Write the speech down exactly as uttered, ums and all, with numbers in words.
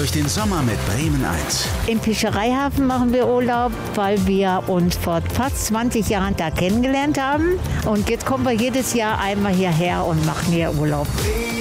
durch den Sommer mit Bremen eins. Im Fischereihafen machen wir Urlaub, weil wir uns vor fast zwanzig Jahren da kennengelernt haben. Und jetzt kommen wir jedes Jahr einmal hierher und machen hier Urlaub.